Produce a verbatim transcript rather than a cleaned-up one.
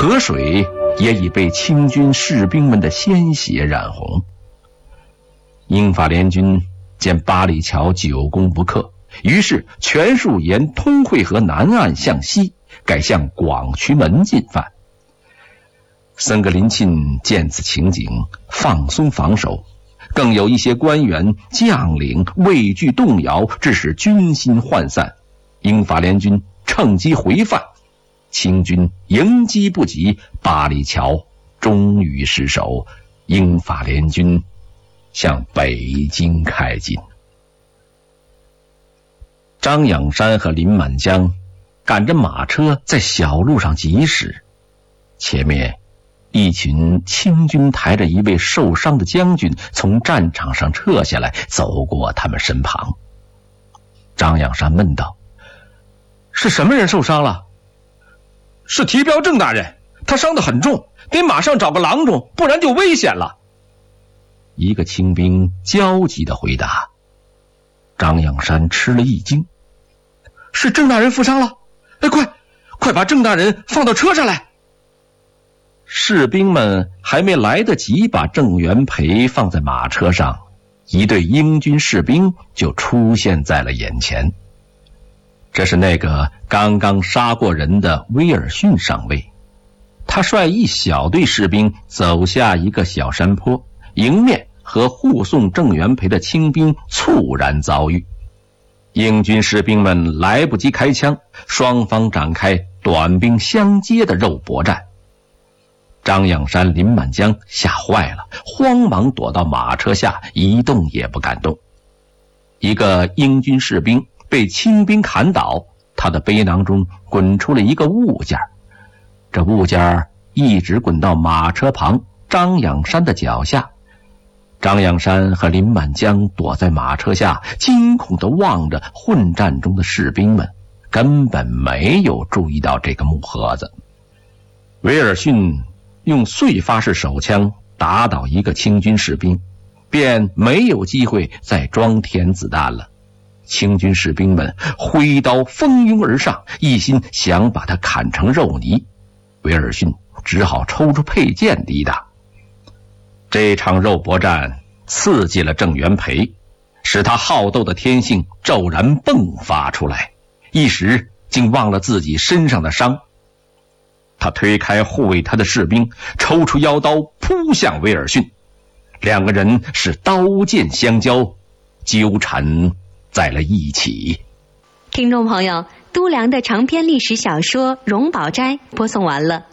河水也已被清军士兵们的鲜血染红。英法联军见八里桥久攻不克，于是全数沿通惠河南岸向西，改向广渠门进犯。森格林沁见此情景，放松防守，更有一些官员将领畏惧动摇，致使军心涣散。英法联军趁机回犯，清军迎击不及，八里桥终于失守，英法联军向北京开进。张养山和林满江赶着马车在小路上疾驶，前面一群清军抬着一位受伤的将军从战场上撤下来，走过他们身旁。张养山问道：是什么人受伤了？ 是提标郑大人，他伤得很重，得马上找个郎中，不然就危险了。 一个清兵焦急地回答。张养山吃了一惊：是郑大人负伤了？哎，快快把郑大人放到车上来！士兵们还没来得及把郑元培放在马车上，一队英军士兵就出现在了眼前。这是那个刚刚杀过人的威尔逊上尉，他率一小队士兵走下一个小山坡，迎面和护送郑元培的清兵猝然遭遇。英军士兵们来不及开枪，双方展开短兵相接的肉搏战。张养山、林满江吓坏了，慌忙躲到马车下，一动也不敢动。一个英军士兵被清兵砍倒，他的背囊中滚出了一个物件，这物件一直滚到马车旁张养山的脚下。张养山和林满江躲在马车下，惊恐地望着混战中的士兵们，根本没有注意到这个木盒子。威尔逊用碎发式手枪打倒一个清军士兵，便没有机会再装填子弹了。清军士兵们挥刀蜂拥而上，一心想把他砍成肉泥。威尔逊只好抽出佩剑抵挡。这场肉搏战刺激了郑元培，使他好斗的天性骤然迸发出来，一时竟忘了自己身上的伤。他推开护卫他的士兵，抽出腰刀扑向威尔逊，两个人是刀剑相交，纠缠在了一起。 听众朋友，都良的长篇历史小说《荣宝斋》播送完了。